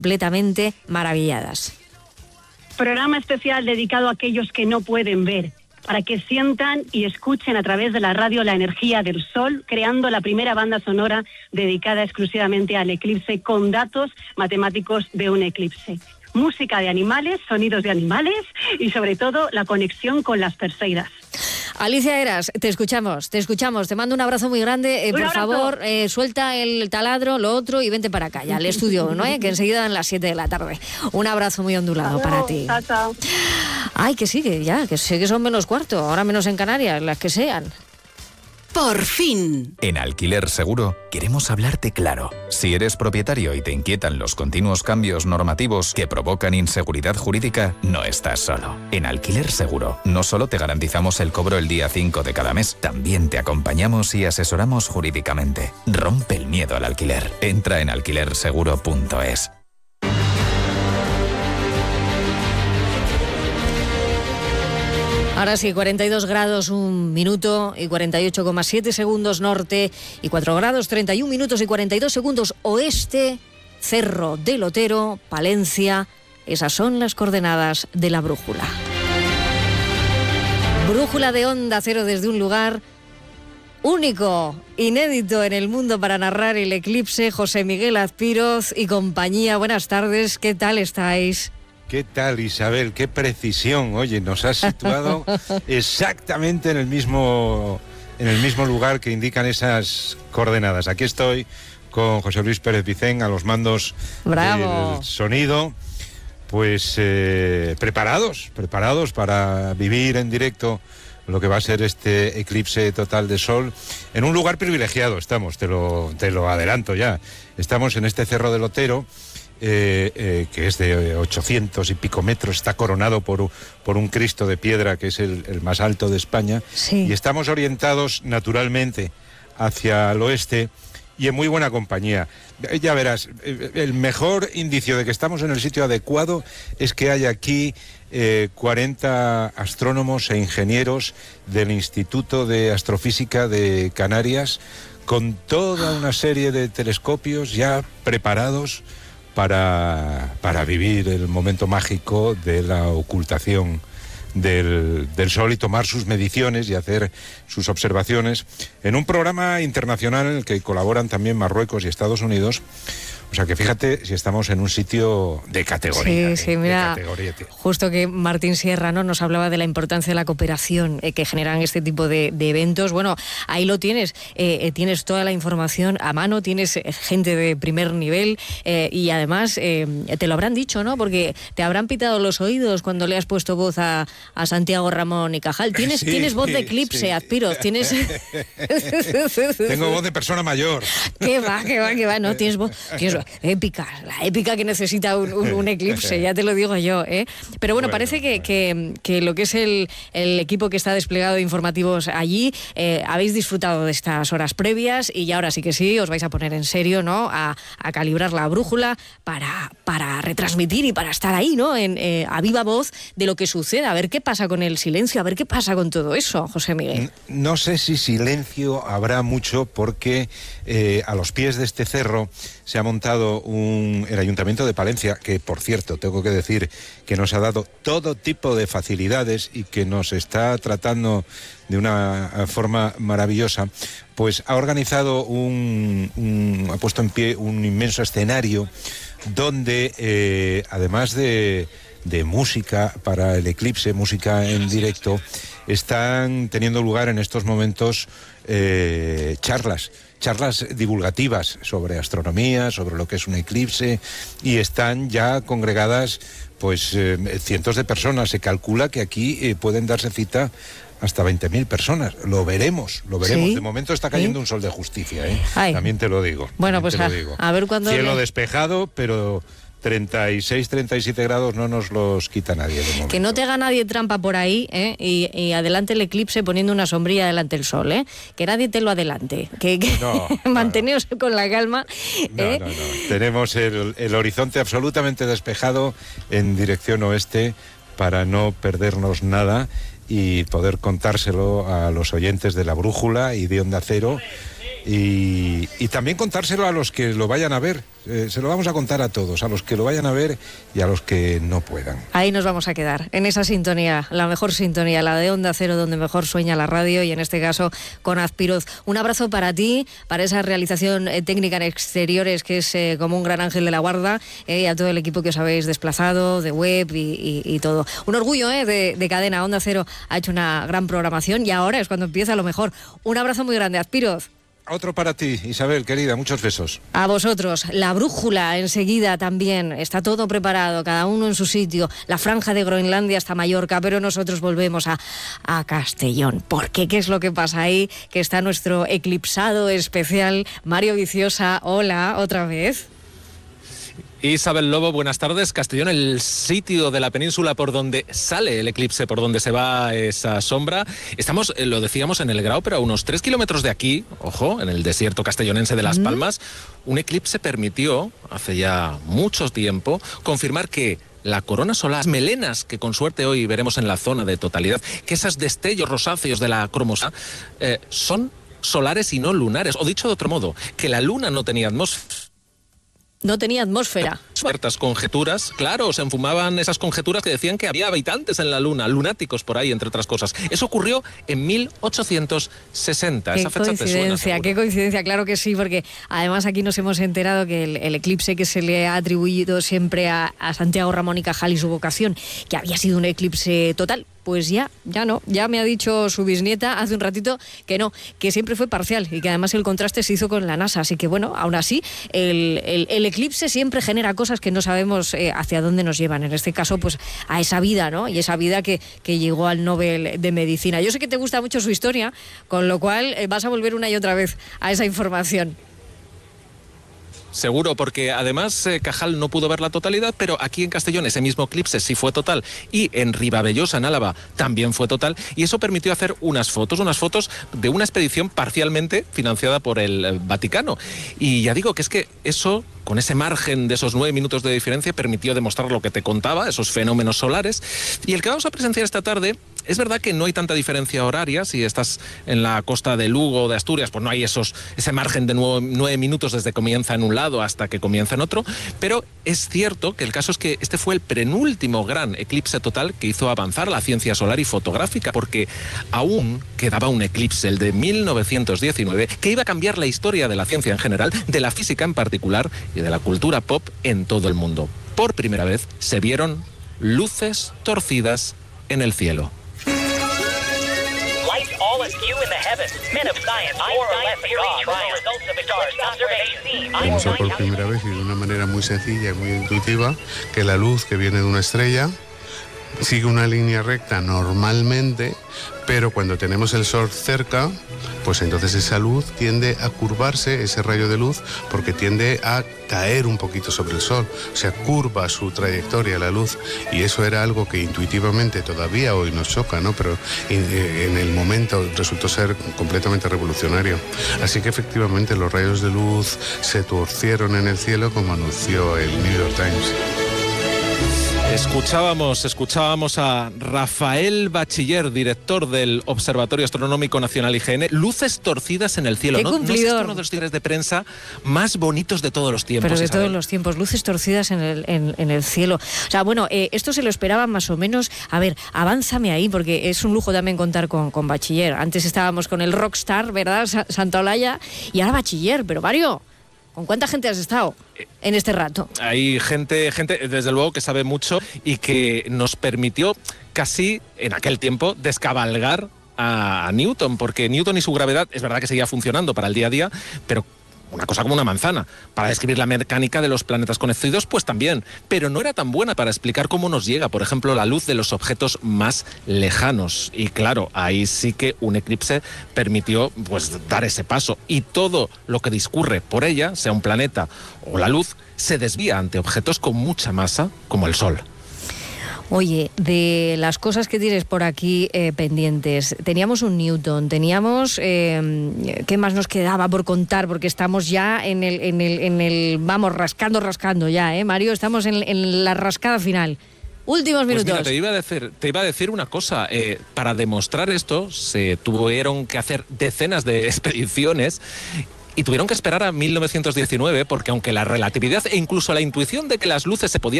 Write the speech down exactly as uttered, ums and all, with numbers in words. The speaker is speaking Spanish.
completamente maravilladas. Programa especial dedicado a aquellos que no pueden ver, para que sientan y escuchen a través de la radio la energía del sol, creando la primera banda sonora dedicada exclusivamente al eclipse con datos matemáticos de un eclipse. Música de animales, sonidos de animales y sobre todo la conexión con las Perseidas. Alicia Eras, te escuchamos, te escuchamos, te mando un abrazo muy grande, eh, por abrazo. favor, eh, suelta el taladro, lo otro y vente para acá, ya al estudio, ¿no? Eh? Que enseguida dan las siete de la tarde. Un abrazo muy ondulado Adiós, para ti. Chao, chao. Ay, que sigue ya, que sé que son menos cuarto, ahora menos en Canarias, las que sean. Por fin. En Alquiler Seguro queremos hablarte claro. Si eres propietario y te inquietan los continuos cambios normativos que provocan inseguridad jurídica, no estás solo. En Alquiler Seguro no solo te garantizamos el cobro el día cinco de cada mes, también te acompañamos y asesoramos jurídicamente. Rompe el miedo al alquiler. Entra en alquiler seguro punto es. Ahora sí, cuarenta y dos grados, un minuto y cuarenta y ocho coma siete segundos norte y cuatro grados, treinta y un minutos y cuarenta y dos segundos oeste, Cerro del Otero, Palencia. Esas son las coordenadas de la brújula. Brújula de Onda Cero desde un lugar único, inédito en el mundo para narrar el eclipse. José Miguel Azpiroz y compañía, buenas tardes, ¿qué tal estáis? ¿Qué tal, Isabel? ¡Qué precisión! Oye, nos has situado exactamente en el mismo, en el mismo lugar que indican esas coordenadas. Aquí estoy con José Luis Pérez Vicén a los mandos ¡Bravo! Del sonido. Pues eh, preparados, preparados para vivir en directo lo que va a ser este eclipse total de sol. En un lugar privilegiado estamos, te lo, te lo adelanto ya. Estamos en este Cerro del Otero, Eh, eh, que es de ochocientos y pico metros, está coronado por, por un Cristo de piedra que es el, el más alto de España, sí. Y estamos orientados naturalmente hacia el oeste y en muy buena compañía. Ya verás, el mejor indicio de que estamos en el sitio adecuado es que hay aquí eh, cuarenta astrónomos e ingenieros del Instituto de Astrofísica de Canarias, con toda una serie de telescopios ya preparados Para, para vivir el momento mágico de la ocultación del, del Sol y tomar sus mediciones y hacer sus observaciones en un programa internacional en el que colaboran también Marruecos y Estados Unidos. O sea que fíjate si estamos en un sitio de categoría. Sí, sí, de, mira, de categoría, justo que Martín Sierra, ¿no?, nos hablaba de la importancia de la cooperación eh, que generan este tipo de, de eventos. Bueno, ahí lo tienes, eh, eh, tienes toda la información a mano, tienes eh, gente de primer nivel eh, y además eh, te lo habrán dicho, ¿no?, porque te habrán pitado los oídos cuando le has puesto voz a, a Santiago Ramón y Cajal. Tienes, sí, tienes voz de eclipse, sí. Azpiroz, tienes... Tengo voz de persona mayor. ¿Qué va, qué va, qué va? No, tienes voz... Tienes, épica, la épica que necesita un, un, un eclipse, ya te lo digo yo, ¿eh? Pero bueno, bueno parece que, bueno. que, que lo que es el, el equipo que está desplegado de informativos allí, eh, habéis disfrutado de estas horas previas y ya ahora sí que sí, os vais a poner en serio, ¿no?, a, a calibrar la brújula para, para retransmitir y para estar ahí, ¿no?, en, eh, a viva voz de lo que sucede, a ver qué pasa con el silencio, a ver qué pasa con todo eso, José Miguel. No sé si silencio habrá mucho porque eh, a los pies de este cerro se ha montado un, el Ayuntamiento de Palencia, que por cierto tengo que decir que nos ha dado todo tipo de facilidades y que nos está tratando de una forma maravillosa, pues ha organizado un, un ha puesto en pie un inmenso escenario donde eh, además de, de música para el eclipse, música en directo, están teniendo lugar en estos momentos eh, charlas charlas divulgativas sobre astronomía, sobre lo que es un eclipse, y están ya congregadas pues eh, cientos de personas. Se calcula que aquí eh, pueden darse cita hasta veinte mil personas. Lo veremos, lo veremos. ¿Sí? De momento está cayendo ¿Sí? un sol de justicia, ¿eh? También te lo digo. Bueno, pues a, a ver cuándo... Cielo le... despejado, pero... treinta y seis, treinta y siete grados no nos los quita nadie de momento. Que no te haga nadie trampa por ahí, ¿eh? y, y adelante el eclipse poniendo una sombrilla delante del sol, ¿eh? Que nadie te lo adelante. Que, que no, manteneos no. con la calma. ¿eh? No, no, no. Tenemos el, el horizonte absolutamente despejado en dirección oeste para no perdernos nada y poder contárselo a los oyentes de La Brújula y de Onda Cero y, y también contárselo a los que lo vayan a ver. Eh, se lo vamos a contar a todos, a los que lo vayan a ver y a los que no puedan. Ahí nos vamos a quedar, en esa sintonía, la mejor sintonía, la de Onda Cero, donde mejor sueña la radio, y en este caso con Azpiroz. Un abrazo para ti, para esa realización eh, técnica en exteriores, que es eh, como un gran ángel de la guarda, eh, y a todo el equipo que os habéis desplazado, de web y, y, y todo. Un orgullo eh, de, de cadena. Onda Cero ha hecho una gran programación y ahora es cuando empieza lo mejor. Un abrazo muy grande, Azpiroz. Otro para ti, Isabel, querida, muchos besos. A vosotros. La brújula enseguida también. Está todo preparado, cada uno en su sitio. La franja de Groenlandia hasta Mallorca, pero nosotros volvemos a, a Castellón. ¿Por qué? ¿Qué es lo que pasa ahí? Que está nuestro eclipsado especial, Mario Viciosa. Hola, otra vez. Isabel Lobo, buenas tardes. Castellón, el sitio de la península por donde sale el eclipse, por donde se va esa sombra. Estamos, eh, lo decíamos, en el Grao, pero a unos tres kilómetros de aquí, ojo, en el desierto castellonense de Las mm. Palmas, un eclipse permitió, hace ya mucho tiempo, confirmar que la corona solar, las melenas que con suerte hoy veremos en la zona de totalidad, que esos destellos rosáceos de la cromosa eh, son solares y no lunares. O dicho de otro modo, que la luna no tenía atmósfera. No tenía atmósfera. Ciertas conjeturas, claro, se enfumaban esas conjeturas que decían que había habitantes en la Luna, lunáticos por ahí, entre otras cosas. Eso ocurrió en mil ochocientos sesenta. Qué Esa fecha coincidencia, te suena, qué coincidencia, claro que sí, porque además aquí nos hemos enterado que el, el eclipse que se le ha atribuido siempre a, a Santiago Ramón y Cajal y su vocación, que había sido un eclipse total, pues ya, ya no, ya me ha dicho su bisnieta hace un ratito que no, que siempre fue parcial y que además el contraste se hizo con la NASA, así que bueno, aún así el, el, el eclipse siempre genera cosas que no sabemos eh, hacia dónde nos llevan, en este caso pues a esa vida, ¿no? Y esa vida que, que llegó al Nobel de Medicina. Yo sé que te gusta mucho su historia, con lo cual eh, vas a volver una y otra vez a esa información. Seguro, porque además eh, Cajal no pudo ver la totalidad, pero aquí en Castellón ese mismo eclipse sí fue total, y en Ribavellosa, en Álava, también fue total, y eso permitió hacer unas fotos, unas fotos de una expedición parcialmente financiada por el Vaticano. Y ya digo que es que eso, con ese margen de esos nueve minutos de diferencia, permitió demostrar lo que te contaba, esos fenómenos solares. Y el que vamos a presenciar esta tarde, es verdad que no hay tanta diferencia horaria. Si estás en la costa de Lugo o de Asturias, pues no hay esos, ese margen de nueve, nueve minutos desde que comienza en un lado hasta que comienza en otro, pero es cierto que el caso es que este fue el penúltimo gran eclipse total que hizo avanzar la ciencia solar y fotográfica, porque aún quedaba un eclipse, el de mil novecientos diecinueve, que iba a cambiar la historia de la ciencia en general, de la física en particular y de la cultura pop en todo el mundo. Por primera vez se vieron luces torcidas en el cielo. Vemos por primera vez y de una manera muy sencilla y muy intuitiva que la luz que viene de una estrella sigue una línea recta normalmente, pero cuando tenemos el Sol cerca, pues entonces esa luz tiende a curvarse, ese rayo de luz, porque tiende a caer un poquito sobre el Sol, o sea, curva su trayectoria la luz, y eso era algo que intuitivamente todavía hoy nos choca, ¿no? Pero en, en el momento resultó ser completamente revolucionario. Así que efectivamente los rayos de luz se torcieron en el cielo, como anunció el New York Times. Escuchábamos, escuchábamos a Rafael Bachiller, director del Observatorio Astronómico Nacional I G N, luces torcidas en el cielo. ¡Qué ¿No? cumplidor! ¿No es uno de los titulares de prensa más bonitos de todos los tiempos? Pero de Isabel. todos los tiempos, luces torcidas en el, en, en el cielo. O sea, bueno, eh, esto se lo esperaban más o menos. A ver, avánzame ahí, porque es un lujo también contar con, con Bachiller. Antes estábamos con el rockstar, ¿verdad? Sa- Santa Olaya, y ahora Bachiller. Pero Mario, ¿con cuánta gente has estado en este rato? Hay gente, gente, desde luego, que sabe mucho y que nos permitió casi, en aquel tiempo, descabalgar a, a Newton, porque Newton y su gravedad, es verdad que seguía funcionando para el día a día, pero una cosa como una manzana. Para describir la mecánica de los planetas conocidos, pues también. Pero no era tan buena para explicar cómo nos llega, por ejemplo, la luz de los objetos más lejanos. Y claro, ahí sí que un eclipse permitió pues dar ese paso. Y todo lo que discurre por ella, sea un planeta o la luz, se desvía ante objetos con mucha masa, como el Sol. Oye, de las cosas que tienes por aquí eh, pendientes, teníamos un Newton, teníamos, eh, ¿qué más nos quedaba por contar? Porque estamos ya en el, en el, en el vamos, rascando, rascando ya, ¿eh, Mario? Estamos en, en la rascada final. Últimos minutos. Pues mira, te iba a decir, te iba a decir una cosa. Eh, para demostrar esto, se tuvieron que hacer decenas de expediciones Y tuvieron que esperar a mil novecientos diecinueve porque aunque la relatividad e incluso la intuición de que las luces se podían